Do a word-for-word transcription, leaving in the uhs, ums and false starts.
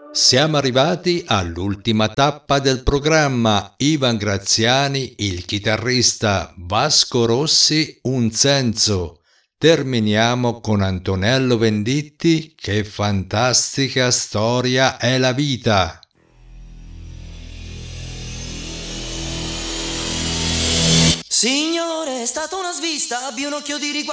Siamo arrivati all'ultima tappa del programma. Ivan Graziani, il chitarrista, Vasco Rossi, un senso. Terminiamo con Antonello Venditti. Che fantastica storia è la vita. Signore, è stata una svista, abbia un occhio di riguardo.